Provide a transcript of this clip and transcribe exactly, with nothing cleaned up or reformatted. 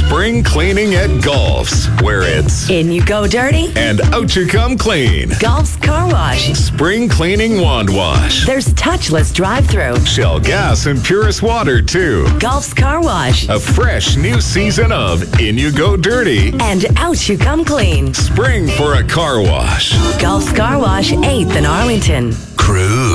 Spring cleaning at Golf's, where it's in you go dirty and out you come clean. Golf's Car Wash. Spring cleaning wand wash. There's touchless drive-through. Shell gas and purest water, too. Golf's Car Wash. A fresh new season of In You Go Dirty and Out You Come Clean. Spring for a car wash. Golf's Car Wash, eighth in Arlington. Cruise.